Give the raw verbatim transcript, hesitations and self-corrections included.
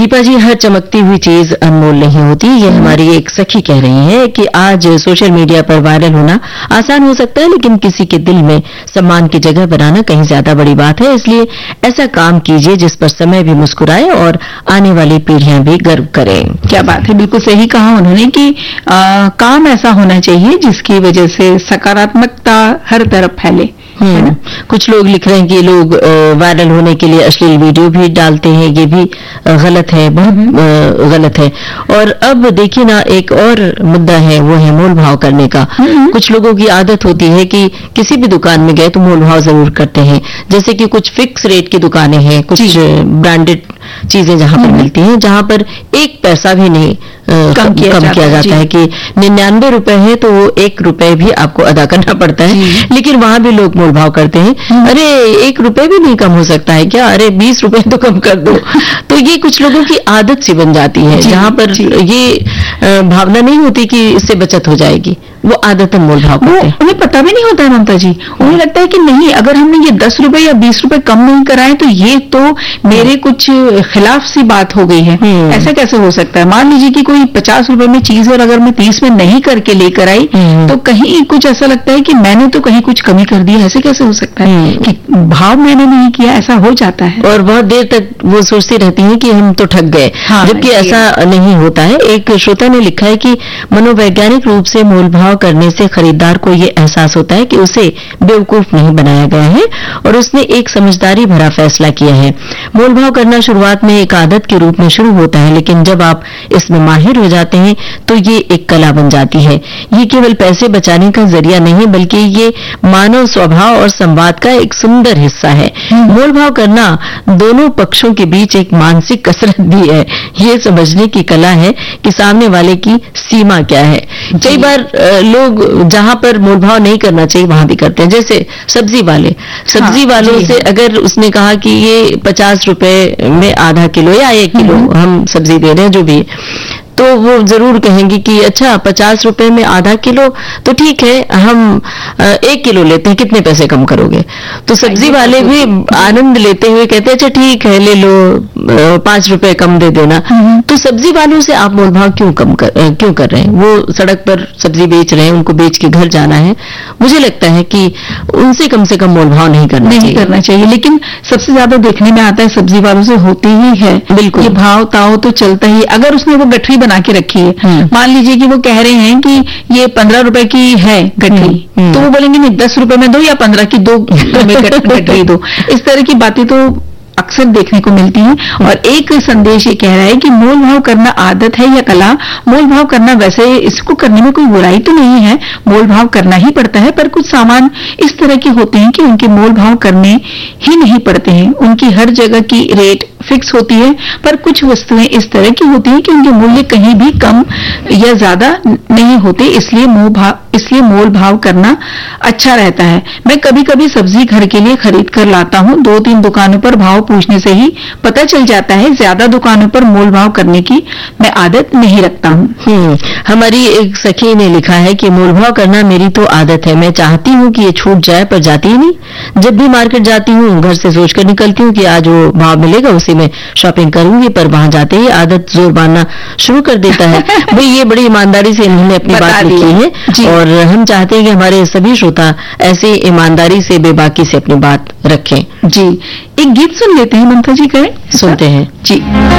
दीपा जी, हर चमकती हुई चीज अनमोल नहीं होती। ये हमारी एक सखी कह रही है कि आज सोशल मीडिया पर वायरल होना आसान हो सकता है, लेकिन किसी के दिल में सम्मान की जगह बनाना कहीं ज्यादा बड़ी बात है। इसलिए ऐसा काम कीजिए जिस पर समय भी मुस्कुराए और आने वाली पीढ़ियां भी गर्व करें। क्या बात है, बिल्कुल सही कहा उन्होंने कि आ, काम ऐसा होना चाहिए जिसकी वजह से सकारात्मकता हर तरफ फैले। हम्म, कुछ लोग लिख रहे हैं कि लोग वायरल होने के लिए अश्लील वीडियो भी डालते हैं, ये भी गलत है, बहुत गलत है। और अब देखिए ना, एक और मुद्दा है, वो है मोल भाव करने का। कुछ लोगों की आदत होती है कि किसी भी दुकान में गए तो मोल भाव जरूर करते हैं। जैसे कि कुछ फिक्स रेट की दुकानें हैं, कुछ ब्रांडेड चीजें जहां पर मिलती हैं, जहां पर एक पैसा भी नहीं कम किया, कम जाता, किया जाता है कि निन्यानवे रुपए है तो वो एक रुपए भी आपको अदा करना पड़ता है, लेकिन वहां भी लोग मोल भाव करते हैं। अरे एक रुपए भी नहीं कम हो सकता है क्या? अरे बीस रुपए तो कम कर दो। तो ये कुछ लोगों की आदत सी बन जाती है, जहां पर ये भावना नहीं होती कि इससे बचत हो जाएगी, वो आदतन मोल भाव करते हैं। उन्हें पता भी नहीं होता है ममता जी, उन्हें लगता है कि नहीं, अगर हमने ये दस रुपए या बीस रुपए कम नहीं कराए तो ये तो मेरे कुछ खिलाफ सी बात हो गई है। ऐसा कैसे हो सकता है? मान लीजिए कि कोई पचास रुपए में चीज और अगर मैं तीस में नहीं करके लेकर आई तो कहीं कुछ ऐसा लगता है कि मैंने तो कहीं कुछ कमी कर दी। ऐसे कैसे हो सकता है कि भाव मैंने नहीं किया? ऐसा हो जाता है और बहुत देर तक वो सोचती रहती हैं कि हम तो ठग गए, हाँ, जबकि ऐसा नहीं होता है। एक श्रोता ने लिखा है कि मनोवैज्ञानिक रूप से मोल भाव करने से खरीदार को ये एहसास होता है कि उसे बेवकूफ नहीं बनाया गया है और उसने एक समझदारी भरा फैसला किया है। मोल भाव करना शुरुआत में एक आदत के रूप में शुरू होता है, लेकिन जब आप इसमें माहिर हो जाते हैं तो ये एक कला बन जाती है। ये केवल पैसे बचाने का जरिया नहीं, बल्कि ये मानव स्वभाव और संवाद का एक सुंदर हिस्सा है। मोल भाव करना दोनों पक्षों के बीच एक मानसिक कसरत भी है। ये समझने की कला है कि सामने वाले की सीमा क्या है। कई बार लोग जहां पर मोल भाव नहीं करना चाहिए वहां भी करते हैं। जैसे सब्जी वाले, सब्जी हाँ, वालों से अगर उसने कहा कि ये पचास रुपए में आधा किलो या एक किलो हम सब्जी दे रहे हैं, जो भी, तो वो जरूर कहेंगे कि अच्छा पचास रुपए में आधा किलो तो ठीक है, हम एक किलो लेते हैं, कितने पैसे कम करोगे? तो सब्जी वाले भी आनंद लेते हुए कहते हैं अच्छा ठीक है, ले लो, पांच रुपए कम दे देना। तो सब्जी वालों से आप मोल भाव क्यों कम कर क्यों कर रहे हैं? वो सड़क पर सब्जी बेच रहे हैं, उनको बेच के घर जाना है। मुझे लगता है कि उनसे कम से कम मोल भाव नहीं करना नहीं चाहिए। करना चाहिए लेकिन सबसे ज्यादा देखने में आता है सब्जी वालों से होती ही है। बिल्कुल, ये भाव ताव तो चलता ही। अगर उसने वो गठरी बना के रखी है, मान लीजिए कि वो कह रहे हैं कि ये पंद्रह रुपए की है गठरी, तो वो बोलेंगे नहीं दस रुपए में दो या पंद्रह की दो गठरी दो। इस तरह की बातें तो अक्सर देखने को मिलती हैं। और एक संदेश ये कह रहा है कि मोल भाव करना आदत है या कला? मोल भाव करना, वैसे इसको करने में कोई बुराई तो नहीं है, मोल भाव करना ही पड़ता है, पर कुछ सामान इस तरह के होते हैं कि उनके मोल भाव करने ही नहीं पड़ते हैं। उनकी हर जगह की रेट फिक्स होती है, पर कुछ वस्तुएं इस तरह की होती हैं कि उनके मूल्य कहीं भी कम या ज्यादा नहीं होते, इसलिए मोल भाव इसलिए मोल भाव करना अच्छा रहता है। मैं कभी कभी सब्जी घर के लिए खरीद कर लाता हूँ, दो तीन दुकानों पर भाव पूछने से ही पता चल जाता है। ज्यादा दुकानों पर मोल भाव करने की मैं आदत नहीं रखता हूँ। हम्म, हमारी एक सखी ने लिखा है कि मोल भाव करना मेरी तो आदत है, मैं चाहती हूँ कि ये छूट जाए पर जाती ही नहीं। जब भी मार्केट जाती हूँ घर से सोचकर निकलती हूँ कि आज वो भाव मिलेगा, उसी में शॉपिंग करूंगी, पर वहां जाते ही आदत जोर मारना शुरू कर देता है। भाई ये बड़ी ईमानदारी से इन्होंने अपनी बात लिखी है और हम चाहते हैं कि हमारे सभी श्रोता ऐसे ईमानदारी से, बेबाकी से अपनी बात रखें। जी, एक गीत सुन लेते हैं ममता जी, कहें? सुनते हैं जी।